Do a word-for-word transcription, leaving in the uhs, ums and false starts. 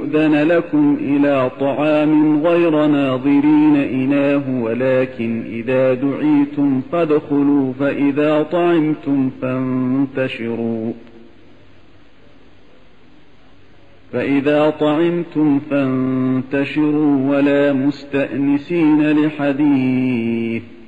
يؤذن لكم إلى طعام غير ناظرين إناه ولكن إذا دعيتم فادخلوا فإذا طعمتم فانتشروا فإذا طعمتم فانتشروا ولا مستأنسين لحديث